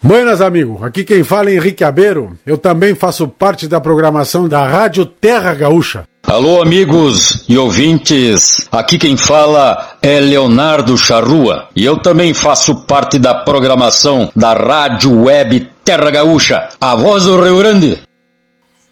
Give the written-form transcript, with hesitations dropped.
Buenas, amigo. Aqui quem fala é Henrique Abeiro. Eu também faço parte da programação da Rádio Terra Gaúcha. Alô, amigos e ouvintes. Aqui quem fala é Leonardo Charrua. E eu também faço parte da programação da Rádio Web Terra Gaúcha, a voz do Rio Grande.